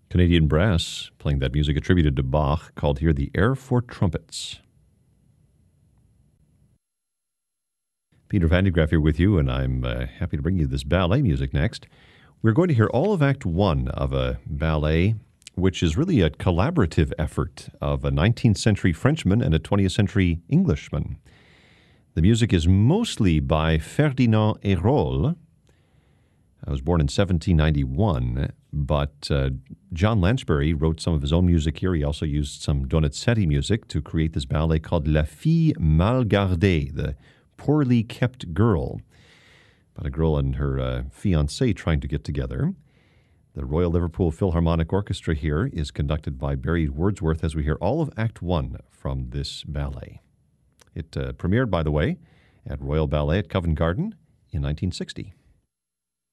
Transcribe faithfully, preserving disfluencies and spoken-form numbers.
Canadian brass playing that music attributed to Bach, called here the Air for Trumpets. Peter Van de Graaff here with you, and I'm uh, happy to bring you this ballet music next. We're going to hear all of Act One of a ballet, which is really a collaborative effort of a nineteenth century Frenchman and a twentieth century Englishman. The music is mostly by Ferdinand Hérold. I was born in seventeen ninety-one, but uh, John Lansbury wrote some of his own music here. He also used some Donizetti music to create this ballet called La Fille Mal Gardée, the poorly kept girl, about a girl and her uh, fiancé trying to get together. The Royal Liverpool Philharmonic Orchestra here is conducted by Barry Wordsworth as we hear all of Act One from this ballet. It uh, premiered, by the way, at Royal Ballet at Covent Garden in nineteen sixty.